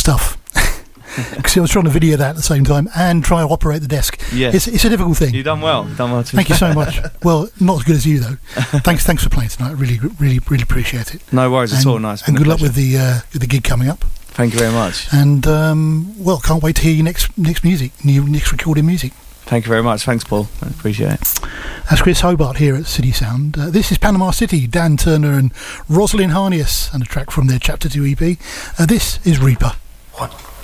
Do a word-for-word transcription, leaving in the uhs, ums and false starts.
stuff. Because I was trying to video that at the same time and try to operate the desk. Yeah. It's, it's a difficult thing. You've done well. You've done well too. Thank you so much. Well, not as good as you though. Thanks, thanks for playing tonight. Really, really, really appreciate it. No worries and, at all. Nice. And good luck with the uh, with the gig coming up. Thank you very much. And um, well, can't wait to hear your next next music, new next recorded music. Thank you very much. Thanks, Paul. I appreciate it. That's Chris Hobart here at City Sound. Uh, this is Panama City, Dan Turner and Rosalind Harnias, and a track from their Chapter two E P. Uh, this is Reaper. One,